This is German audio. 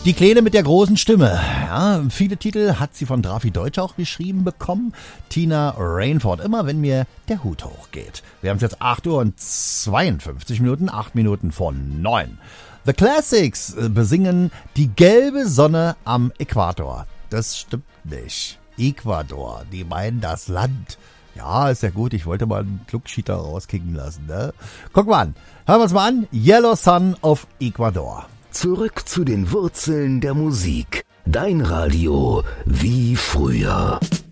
Die Kleine mit der großen Stimme. Ja, viele Titel hat sie von Drafi Deutsch auch geschrieben bekommen. Tina Rainford, immer wenn mir der Hut hochgeht. Wir haben es jetzt 8 Uhr und 52 Minuten, 8 Minuten vor 9. The Classics besingen die gelbe Sonne am Äquator. Das stimmt nicht. Ecuador, die meinen das Land. Ja, ist ja gut, ich wollte mal einen Klugschieter rauskicken lassen, ne? Guck mal an, hören wir uns mal an. Yellow Sun of Ecuador. Zurück zu den Wurzeln der Musik. Dein Radio wie früher.